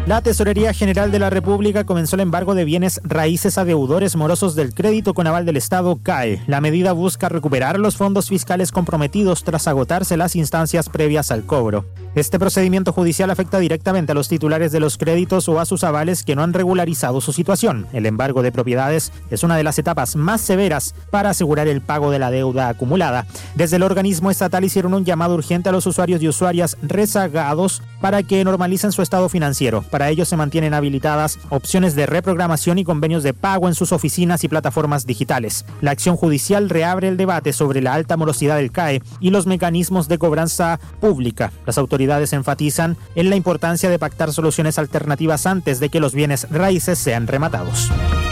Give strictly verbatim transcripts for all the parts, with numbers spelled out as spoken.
La Tesorería General de la República comenzó el embargo de bienes raíces a deudores morosos del crédito con aval del Estado C A E. La medida busca recuperar los fondos fiscales comprometidos tras agotarse las instancias previas al cobro. Este procedimiento judicial afecta directamente a los titulares de los créditos o a sus avales que no han regularizado su situación. El embargo de propiedades es una de las etapas más severas para asegurar el pago de la deuda acumulada. Desde el organismo estatal hicieron un llamado urgente a los usuarios y usuarias rezagados para que normalicen su estado financiero. Para ello se mantienen habilitadas opciones de reprogramación y convenios de pago en sus oficinas y plataformas digitales. La acción judicial reabre el debate sobre la alta morosidad del C A E y los mecanismos de cobranza pública. Las autoridades enfatizan en la importancia de pactar soluciones alternativas antes de que los bienes raíces sean rematados.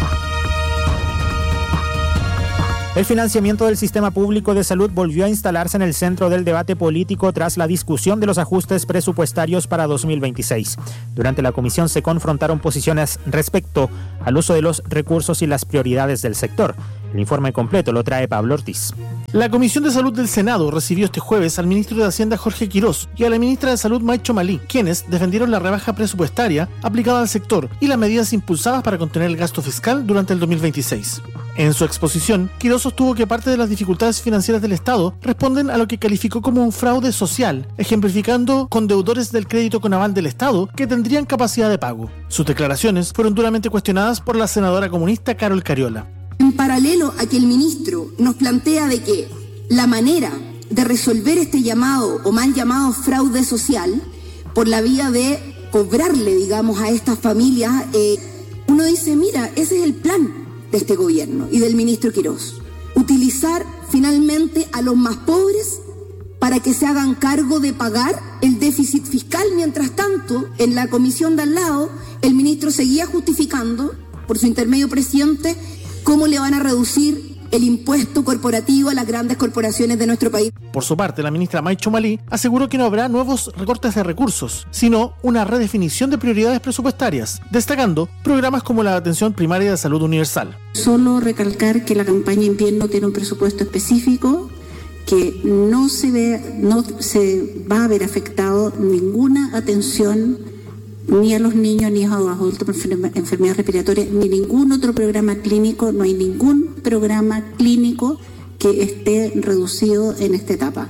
El financiamiento del sistema público de salud volvió a instalarse en el centro del debate político tras la discusión de los ajustes presupuestarios para dos mil veintiséis. Durante la comisión se confrontaron posiciones respecto al uso de los recursos y las prioridades del sector. El informe completo lo trae Pablo Ortiz. La Comisión de Salud del Senado recibió este jueves al ministro de Hacienda Jorge Quirós y a la ministra de Salud Mike Chomalí, quienes defendieron la rebaja presupuestaria aplicada al sector y las medidas impulsadas para contener el gasto fiscal durante el dos mil veintiséis. En su exposición, Quirós sostuvo que parte de las dificultades financieras del Estado responden a lo que calificó como un fraude social, ejemplificando con deudores del crédito con aval del Estado que tendrían capacidad de pago. Sus declaraciones fueron duramente cuestionadas por la senadora comunista Carol Cariola. En paralelo a que el ministro nos plantea de que la manera de resolver este llamado o mal llamado fraude social por la vía de cobrarle, digamos, a estas familias, eh, uno dice, mira, ese es el plan de este gobierno y del ministro Quirós. Utilizar finalmente a los más pobres para que se hagan cargo de pagar el déficit fiscal. Mientras tanto, en la comisión de al lado, el ministro seguía justificando, por su intermedio presidente, cómo le van a reducir el impuesto corporativo a las grandes corporaciones de nuestro país. Por su parte, la ministra Mike Chomalí aseguró que no habrá nuevos recortes de recursos, sino una redefinición de prioridades presupuestarias, destacando programas como la atención primaria de salud universal. Solo recalcar que la campaña invierno tiene un presupuesto específico, que no se ve, no se va a ver afectado ninguna atención ni a los niños, ni a los adultos con enfermedades respiratorias, ni ningún otro programa clínico. No hay ningún programa clínico que esté reducido en esta etapa.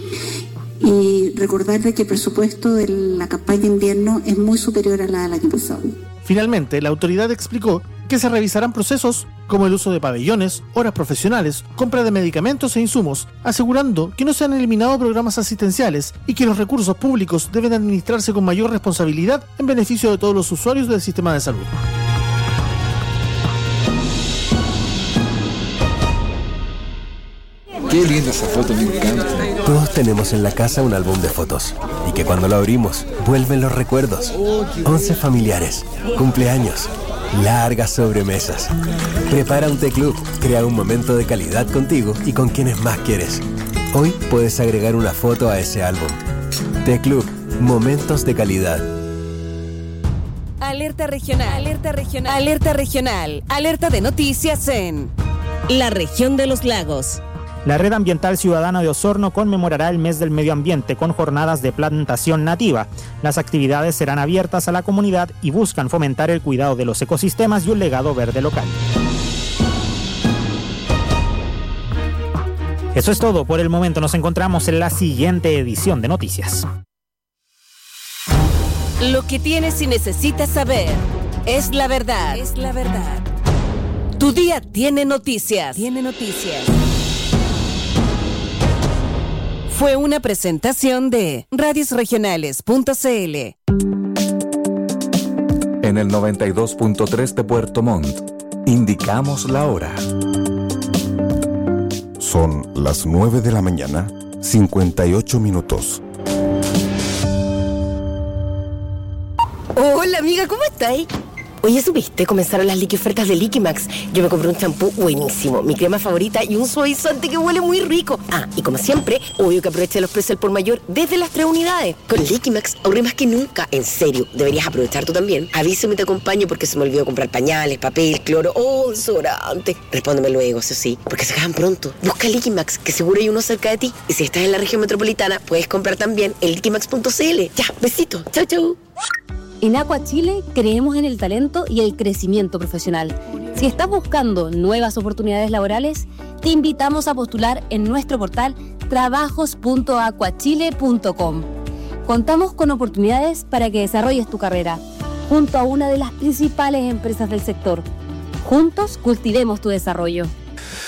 Y recordarle que el presupuesto de la campaña de invierno es muy superior a la del año pasado. Finalmente, la autoridad explicó que se revisarán procesos como el uso de pabellones, horas profesionales, compra de medicamentos e insumos, asegurando que no se han eliminado programas asistenciales y que los recursos públicos deben administrarse con mayor responsabilidad en beneficio de todos los usuarios del sistema de salud. Qué linda esa foto, me encanta. Todos tenemos en la casa un álbum de fotos y que cuando lo abrimos vuelven los recuerdos. Once familiares, cumpleaños, largas sobremesas. Prepara un té club, crea un momento de calidad contigo y con quienes más quieres. Hoy puedes agregar una foto a ese álbum. Té Club, momentos de calidad. Alerta regional, alerta regional, alerta regional, alerta de noticias en la región de los lagos. La Red Ambiental Ciudadana de Osorno conmemorará el mes del medio ambiente con jornadas de plantación nativa. Las actividades serán abiertas a la comunidad y buscan fomentar el cuidado de los ecosistemas y un legado verde local. Eso es todo por el momento. Nos encontramos en la siguiente edición de Noticias. Lo que tienes y necesitas saber es la verdad. Es la verdad. Tu día tiene noticias. Tiene noticias. Fue una presentación de radios regionales punto c l. En el noventa y dos punto tres de Puerto Montt, indicamos la hora. Son las nueve de la mañana, cincuenta y ocho minutos. Hola amiga, ¿cómo estáis? Oye, ¿supiste? Comenzaron las liqui ofertas de Liquimax. Yo me compré un champú buenísimo, mi crema favorita y un suavizante que huele muy rico. Ah, y como siempre, obvio que aproveché los precios al por mayor desde las tres unidades. Con Liquimax ahorré más que nunca. En serio, deberías aprovechar tú también. Avísame y te acompaño porque se me olvidó comprar pañales, papel, cloro o desodorante. Respóndeme luego, eso sí, porque se acaban pronto. Busca Liquimax, que seguro hay uno cerca de ti. Y si estás en la región metropolitana, puedes comprar también en liquimax punto c l. Ya, besito. Chau, chau. En Aqua Chile creemos en el talento y el crecimiento profesional. Si estás buscando nuevas oportunidades laborales, te invitamos a postular en nuestro portal trabajos punto aquachile punto com. Contamos con oportunidades para que desarrolles tu carrera junto a una de las principales empresas del sector. Juntos cultivemos tu desarrollo.